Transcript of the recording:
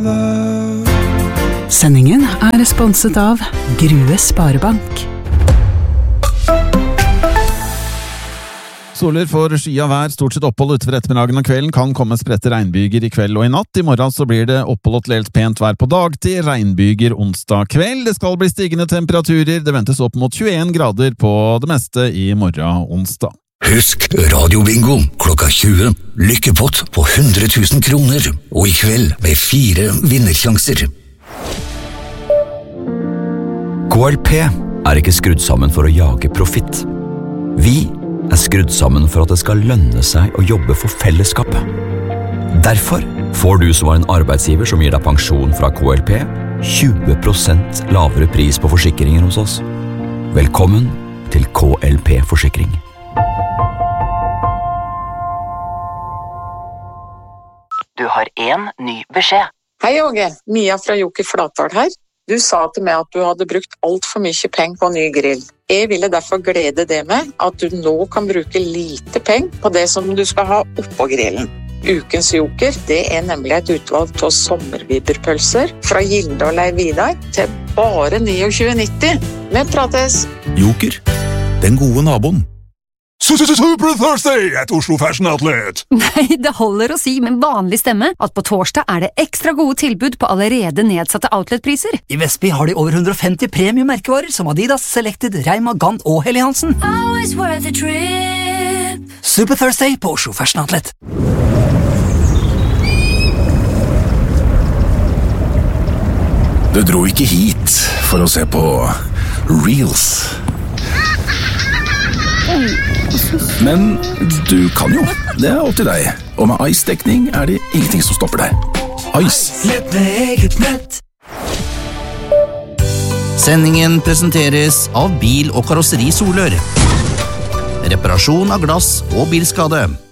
Sendingen er sponset av Grue Sparebank. Soler for sky av vær, stort sett opphold utover ettermiddagen og kvelden, kan komme spredte regnbyger i kveld og i natt. I morgen så blir det opphold og til helt pent vær på dagtid, regnbyger onsdag kveld. Det skal bli stigende temperaturer, det ventes opp mot 21 grader på det meste i morgen onsdag. Husk radiobingo klokka 20. Lykkepott på 100 000 kroner, og i kveld med 4 vinnersjanser. KLP er ikke skrudd sammen for å jage profitt. Vi er skrudd sammen for at det skal lønne seg å jobbe for fellesskapet. Derfor får du som var en arbeidsgiver som gir deg pensjon fra KLP 20% lavere pris på forsikringer hos oss. Velkommen til KLP Forsikring. Du har en ny beskjed. Hei Åge, Mia fra Joker Flatdal her. Du sa til meg at du hadde brukt alt for mye penger på ny grill. Jeg ville derfor glede deg med at du nå kan bruke lite penger på det som du skal ha oppå grillen. Ukens Joker, det er nemlig et utvalg av sommerviberpølser fra Gilde og Leiv Vidar til bare 29,90. Vi prates! Joker, den gode naboen. Super Thursday at Oslo Fashion Outlet! Nei, det holder å si med vanlig stemme at på torsdag er det ekstra gode tilbud på allerede nedsatte outletpriser. I Vestby har de over 150 premium-merkevarer som Adidas, Selected, Reima, Gant og Helly Hansen. Super Thursday på Oslo Fashion Outlet. Du dro ikke hit for å se på Reels. Men du kan jo. Det er opp til deg. Og med Ice-dekning er det ingenting som stopper deg. Ice. Lett med eget nett. Sendingen presenteres av Bil- og Karosseri Solør. Reparasjon av glass og bilskade.